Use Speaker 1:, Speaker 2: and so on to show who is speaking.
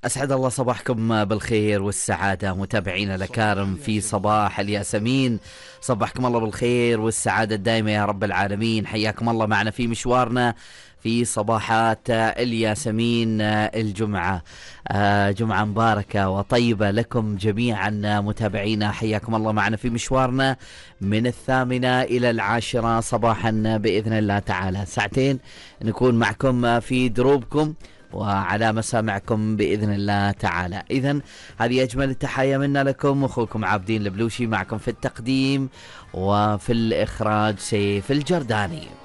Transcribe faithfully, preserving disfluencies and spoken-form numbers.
Speaker 1: أسعد الله صباحكم بالخير والسعادة متابعينا الأكارم في صباح الياسمين. صبحكم الله بالخير والسعادة الدائمة يا رب العالمين. حياكم الله معنا في مشوارنا في صباحات الياسمين الجمعة. جمعة مباركة وطيبة لكم جميعا متابعينا. حياكم الله معنا في مشوارنا من الثامنة إلى العاشرة صباحا بإذن الله تعالى. ساعتين نكون معكم في دروبكم وعلى مسامعكم بإذن الله تعالى. إذن هذه أجمل التحايا منا لكم. أخوكم عابدين البلوشي معكم في التقديم وفي الإخراج سيف الجرداني.